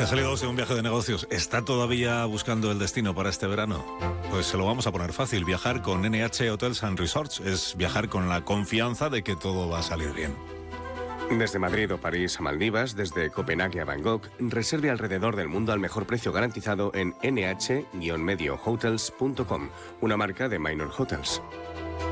Que ha salido de un viaje de negocios. ¿Está todavía buscando el destino para este verano? Pues se lo vamos a poner fácil. Viajar con NH Hotels and Resorts es viajar con la confianza de que todo va a salir bien. Desde Madrid o París a Maldivas, desde Copenhague a Bangkok, reserve alrededor del mundo al mejor precio garantizado en nh-mediohotels.com, una marca de Minor Hotels.